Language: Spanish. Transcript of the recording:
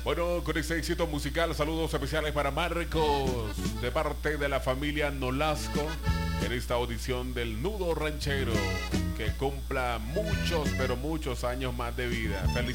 Bueno, con este éxito musical, saludos especiales para Marcos, de parte de la familia Nolasco, en esta audición del Nudo Ranchero, que cumpla muchos, pero muchos años más de vida. Felicidades.